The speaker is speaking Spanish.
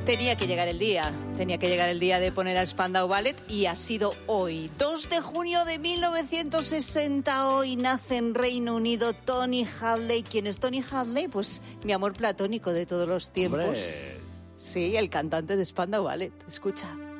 Tenía que llegar el día de poner a Spandau Ballet y ha sido hoy, 2 de junio de 1960. Hoy nace en Reino Unido Tony Hadley. ¿Quién es Tony Hadley? Pues mi amor platónico de todos los tiempos. ¡Hombre! Sí, el cantante de Spandau Ballet. Escucha.